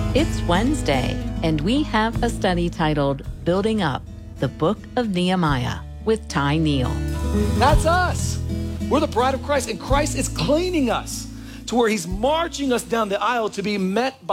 It's Wednesday, and we have a study titled Building Up, the Book of Nehemiah with Ty Neal. That's us. We're the bride of Christ, and Christ is cleaning us to where he's marching us down the aisle to be met by